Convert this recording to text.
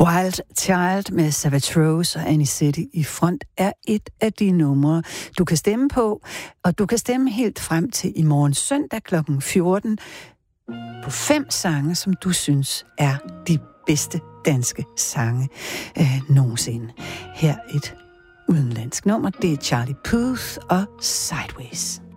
Wild Child med Savage Rose og Anicette i front er et af de numre, du kan stemme på, og du kan stemme helt frem til i morgen søndag kl. 14 på 5 sange, som du synes er de bedste danske sange nogensinde. Her et udenlandsk nummer, det er Charlie Puth og Sideways.